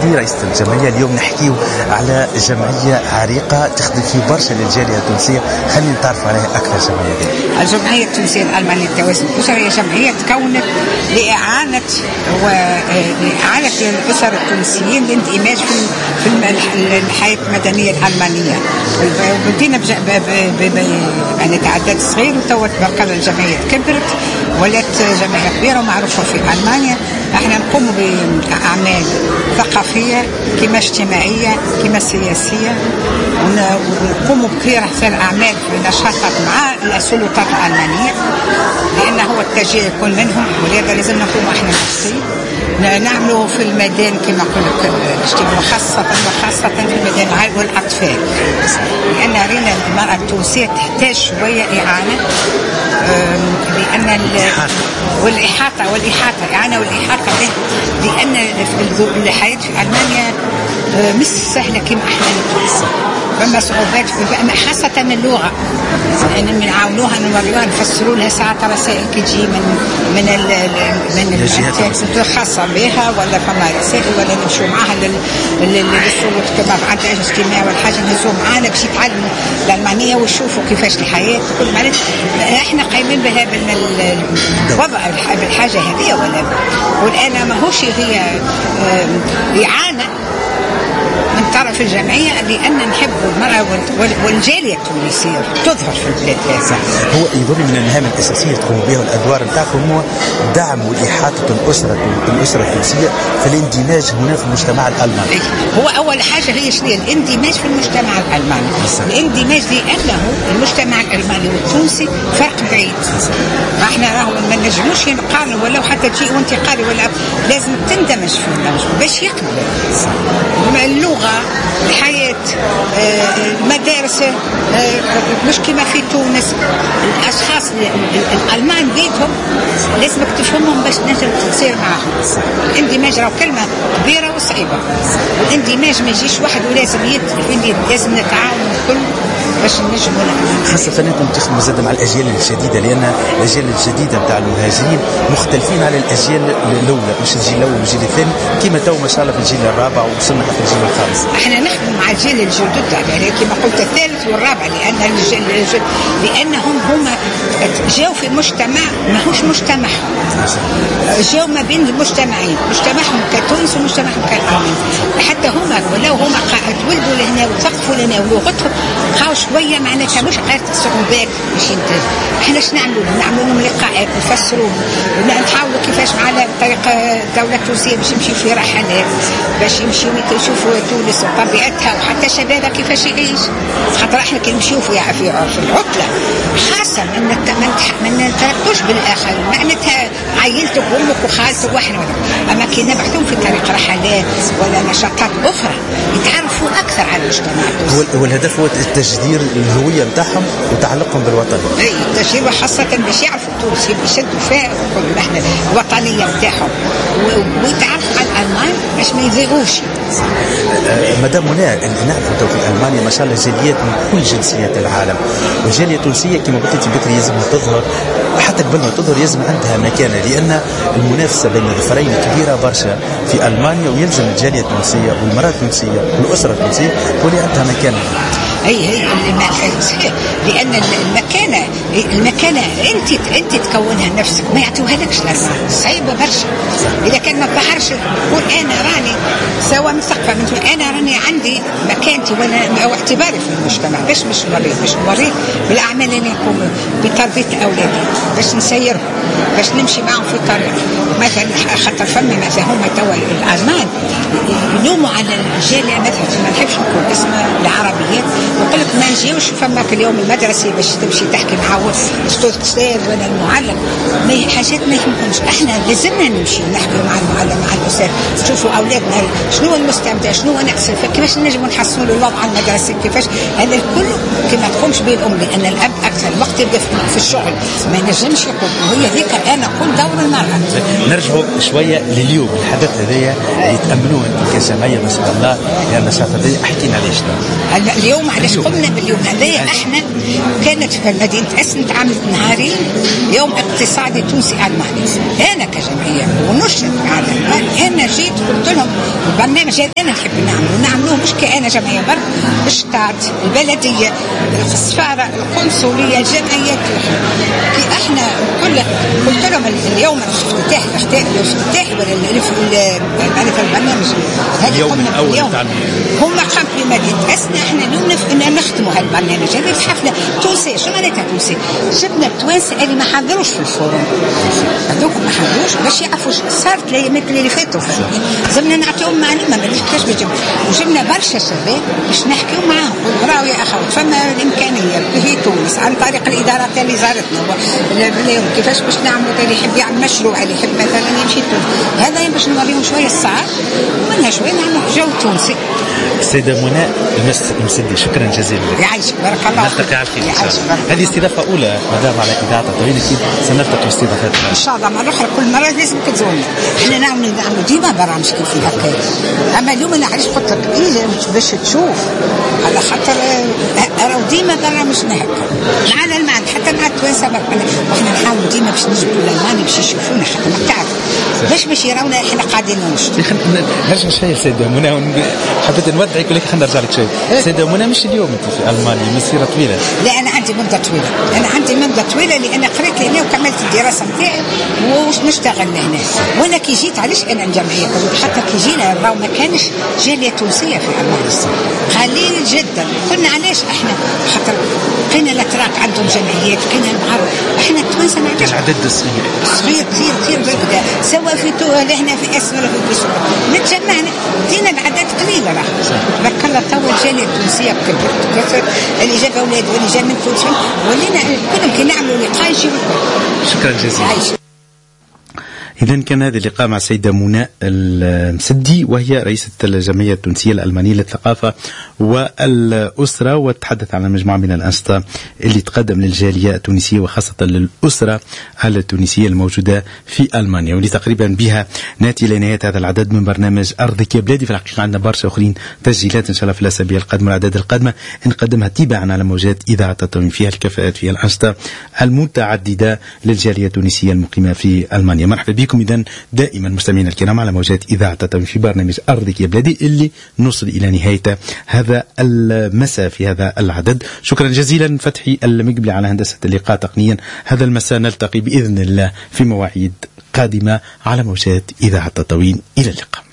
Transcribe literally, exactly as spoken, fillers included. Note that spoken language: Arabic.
سيدي رئيس الجمعية، اليوم نحكيو على جمعية عريقة تخدم في برشا للجالية التونسية، خلينا نتعرف عليها أكثر. جمعية دي الجمعية التونسية الألمانية للتوازن الأسري هي جمعية تكونت لإعانة وإعانة الأسر التونسيين للاندماج في الحياة المدنية الألمانية. بدينا يعني تعداد صغير وتوا تبارك الله الجمعية كبرت ولات جمعية كبيرة ومعروفة في ألمانيا. احنا نقوم بأعمال ثقافية كما اجتماعية كما سياسية، ونقوم بكثير الأعمال في نشاطات مع السلطات الألمانية لأنه هو التشجيع يكون منهم، ولهذا لازم نقوم احنا نفسي نعملوا في الميدان كما قلت الاجتماع خاصة وخاصة في الميدان العائلي والأطفال، لأن رينا المرأة التونسية تحتاج شوية إعانة، لأن والإحاطة والإحاطة إعانة والإحاطة لأن الحياة في ألمانيا مش سهلة كما احنا نتوقع، فما صعوبات خاصة اللغة، لأن نعاونوها نوريوها نفسروا لها ساعات رسائل كتجي من من ال من الجهات الخاصة بها، ولا فما رسائل ولا نمشوا معها للسلطة كما بعد اجتماع ولا حاجة نهزوا معانا باش يتعلموا الألمانية ويشوفوا كيفاش الحياة كل مالت. احنا قايمين بها بالوضع بالحاجة هذه، ولا والآن ماهوش هي إعانة من طرف الجمعية، لأن نحب المرأة والجالية التونسية تظهر في البلاد هذا. هو يظن من المهام الأساسية تقوم بها والأدوار نتاعكم هو دعم وإحاطة الأسرة الأسرة التونسية في الاندماج هنا في المجتمع الألماني. هو أول حاجة هي شنو الاندماج في المجتمع الألماني. الاندماج لأنه المجتمع الألماني والتونسي فرق بعيد. احنا راهو ما نجموش نقارنوا، ولو حتى تجي وانت قاري ولا لازم تندمج في النمج باش يقبل اللغة الحياة المدارس مش كما في تونس. الأشخاص الألمان بيتهم لازمك تفهمهم باش نجم تصير معهم. الاندماج راهو كلمة كبيرة وصعيبة، والاندماج ما يجيش واحد ولازم يد لازم نتعاون الكل باش نجموا، خاصة أنكم تخدموا زاد مع الأجيال الجديدة، لأن الأجيال الجديدة نتاع المهاجرين مختلفين على الأجيال الأولى، مش الجيل الأول والجيل الثاني كما تو ما شاء الله في الجيل الرابع ووصلنا حتى الجيل الخامس. احنا نخدم مع الجيل الجدد يعني كما قلت الثالث والرابع، لأن الجيل الجدد لأنهم هم جاوا في مجتمع ماهوش مجتمعهم، جاوا ما بين المجتمعين، مجتمعهم كتونس ومجتمعهم كالألمان. حتى هما ولو هما تولدوا لهنا وثقفوا لنا ولغتهم بقاو شويه معناتها مش غير صعوبات باش ينتج. احنا اش نعملوا؟ نعملوا لهم لقاءات نفسروا نحاولوا كيفاش معنا طريقه الدوله التونسيه باش يمشيوا في رحلات باش يمشيوا يشوفوا تونس وطبيعتها وحتى شبابها كيفاش يعيش. خاطر احنا كي نمشيوا في في العطله خاصه من ما نتركوش بالاخر، معناتها عائلتك وامك وخالتك واحنا، اما كي نبعثوهم في طريق رحلات ولا نشاطات اخرى يتعرفوا اكثر على المجتمع التونسي. والهدف هو تجدير الهويه نتاعهم وتعلقهم بالوطن. اي تجدير خاصه باش يعرفوا التونسي يشدوا فيها احنا الوطنيه نتاعهم ويتعرفوا على الالمان باش ما يضيعوش. مدام منى نعرف في المانيا ما شاء الله جاليات من كل جنسيات العالم، والجاليه التونسيه كما قلت بكري لازمها تظهر، حتى قبل ما تظهر لازم عندها مكانه، لان المنافسه بين الظفرين كبيره برشا في المانيا، ويلزم الجاليه التونسيه والمراه التونسيه والاسره التونسيه تولي عندها مكانه. هي هي صحيح، لان المكانه المكانه انت انت تكونها نفسك، ما يعطوها لكش الالمان، صعيبه برشا. اذا كان ما ظهرش قول انا راني سواء مثقفه من انا راني عندي مكانتي وانا او اعتباري في المجتمع، باش مش نوريه باش نوريه بالاعمال اللي نقوم بتربيه اولادي، باش نسيرهم باش نمشي معهم في طريق. مثلا خاطر فما مثلا هما توا الالمان يلوموا على الجاليه، مثلا ما نحبش نقول اسمها العربيات، وقال لك ما نجيوش فماك اليوم المدرسي باش تمشي تحكي مع استاذ استاذ ولا المعلم، ما حاجات ما يهمهمش. احنا لازمنا نمشي نحكي مع المعلم مع الاستاذ، نشوفوا اولادنا شنو المستمتع شنو ناقص، كيفاش نجموا نحسنوا الوضع المدرسي، كيفاش هذا الكل كما تقومش به الام، لان الاب اكثر الوقت يبدا في الشغل ما ينجمش يقوم، وهي ذيك انا نقول دور المراه. نرجعوا شويه لليوم الحدث هذايا يتاملوه كجمعيه ما شاء الله يعني النشاط هذا حكينا عليه شنو اليوم علاش قمنا باليوم هذايا. احنا كانت في مدينه اسن تعملت نهارين يوم اقتصادي تونسي الماني انا كجمعيه ونشرت على انا جيت قلت لهم البرنامج هذا انا نحب نعمله نعملوه مش كأنا جمعيه برك الشتات البلديه السفاره القنصليه الجمعيات كي احنا كل قلت لهم اليوم الافتتاح الافتتاح معناتها البرنامج هذا اليوم الاول هم قاموا بمدينه اسن احنا اليوم ان نخدموا هالبرنامج هذا في حفله تونسيه. شو معناتها تونسي؟ جبنا التوانسه اللي ما حضروش في الفورم هذوك ما حضروش باش يعرفوا صارت الايامات اللي فاتوا زمنا نعطيهم معلومه ما كيفاش بجيب وجبنا برشا شباب باش نحكيو معاهم قلنا راهو يا اخوات فما الامكانيه في تونس عن طريق الادارات اللي زارتنا كيفاش باش نعملوا اللي يحب يعمل مشروع اللي يحب مثلا يمشي تونس هذا باش نوريهم شويه الصعب ومنها شويه نعملوا جو تونسي. السيدة منى المسدي شكرا جزيلا لك. يعيشك بارك الله نلتقي على خير ان شاء الله. هذه استضافه اولى مدام على اذاعه الطويل اكيد سنلتقي استضافات ان شاء الله مره اخرى كل مره لازم تزورنا. احنا نعملوا نعملوا ديما برامج كيف هكا اما اليوم انا علاش قلت لك ايه باش تشوف على خاطر راهو ديما برامجنا هكا معنا المعنى حتى مع التوانسه احنا نحاولوا ديما باش نجيبوا الالماني باش يشوفونا خاطر ما تعرف باش باش يراونا احنا قاعدين نشتغل. نرجع شويه سيدة منى حبيت نودعك ولكن خلينا نرجع لك شويه. سيدة منى مش اليوم انت في المانيا مسيره طويله. لا انا عندي مده طويله انا عندي مده طويله لان قريت هنا وكملت الدراسه نتاعي وش نشتغل هنا وانا كي جيت علاش انا الجمعيه حتى كي جينا راهو ما كانش جاليه تونسيه في المانيا قليل جدا كنا علاش احنا خاطر كنا الاتراك عندهم جمعيات كنا المعرض احنا التوانسه ما عندناش عدد صغير صغير كثير كثير بالكدا سواء في هنا في اسفل ولا في بسوق نتجمعنا دينا العدد قليله راه تبارك الله توا الجاليه التونسيه كبرت كثر اللي جاب اولاد واللي جا من تونس ولينا كلهم كي نعملوا لقاء يجيبوا. شكرا جزيلا. إذن كان هذا اللقاء مع السيدة منى المسدي وهي رئيسة الجمعية التونسية الألمانية للثقافة والأسرة وتحدث عن مجموعة من الأنشطة اللي تقدم للجالية التونسية وخاصة للأسرة التونسية الموجودة في ألمانيا واللي تقريبا بها ناتي لنهاية هذا العدد من برنامج أرضك يا بلادي. في الحقيقة عندنا برشا أخرين تسجيلات إن شاء الله في الأسابيع القادمة والأعداد القادمة نقدمها تباعا على موجات إذاعة التوين فيها الكفاءات فيها الأنشطة المتعددة للجالية التونسية المقيمة في ألمانيا. مرحبا بكم إذن دائما مستمعينا الكرام على موجات إذاعة التوين في برنامج أرضك يا بلادي اللي نوصل إلى نهايته هذا المساء في هذا العدد. شكرا جزيلا فتحي المقبلي على هندسة اللقاء تقنيا. هذا المساء نلتقي بإذن الله في مواعيد قادمة على موجات إذاعة التوين. إلى اللقاء.